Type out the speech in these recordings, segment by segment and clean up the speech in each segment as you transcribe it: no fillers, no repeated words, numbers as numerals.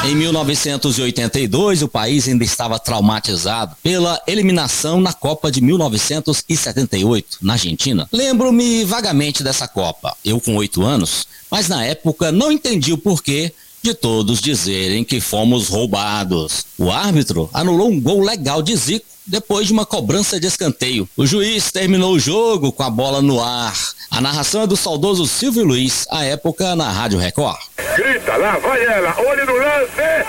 Em 1982, o país ainda estava traumatizado pela eliminação na Copa de 1978, na Argentina. Lembro-me vagamente dessa Copa, eu com 8 anos, mas na época não entendi o porquê de todos dizerem que fomos roubados. O árbitro anulou um gol legal de Zico depois de uma cobrança de escanteio. O juiz terminou o jogo com a bola no ar. A narração é do saudoso Silvio Luiz, à época na Rádio Record. Grita, lá vai ela, olha no lance,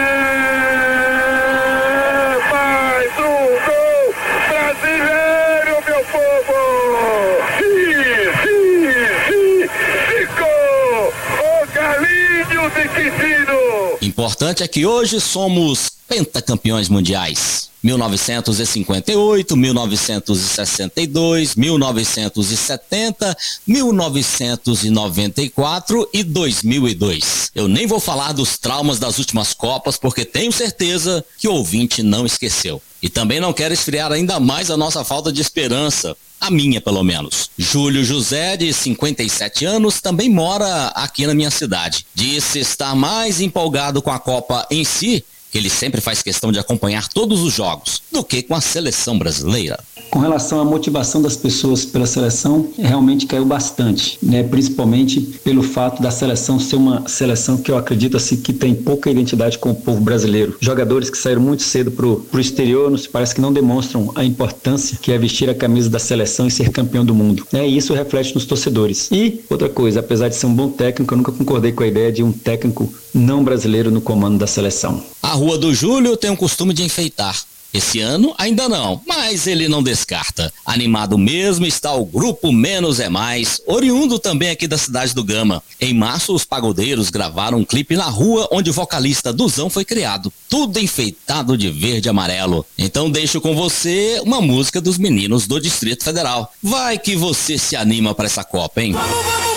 mais um gol brasileiro, meu povo! Zico, o galinho de Quintino! Importante é que hoje somos pentacampeões mundiais. 1958, 1962, 1970, 1994 e 2002. Eu nem vou falar dos traumas das últimas Copas, porque tenho certeza que o ouvinte não esqueceu. E também não quero esfriar ainda mais a nossa falta de esperança. A minha, pelo menos. Júlio José, de 57 anos, também mora aqui na minha cidade. Disse estar mais empolgado com a Copa em si, que ele sempre faz questão de acompanhar todos os jogos, do que com a seleção brasileira. Com relação à motivação das pessoas pela seleção, realmente caiu bastante, né? Principalmente pelo fato da seleção ser uma seleção que eu acredito assim, que tem pouca identidade com o povo brasileiro. Jogadores que saíram muito cedo pro exterior, parece que não demonstram a importância que é vestir a camisa da seleção e ser campeão do mundo. E isso reflete nos torcedores. E outra coisa, apesar de ser um bom técnico, eu nunca concordei com a ideia de um técnico não brasileiro no comando da seleção. A Rua do Júlio tem o costume de enfeitar. Esse ano ainda não, mas ele não descarta. Animado mesmo está o Grupo Menos é Mais, oriundo também aqui da cidade do Gama. Em março, os pagodeiros gravaram um clipe na rua onde o vocalista Duzão foi criado. Tudo enfeitado de verde e amarelo. Então deixo com você uma música dos meninos do Distrito Federal. Vai que você se anima para essa Copa, hein? Vamos!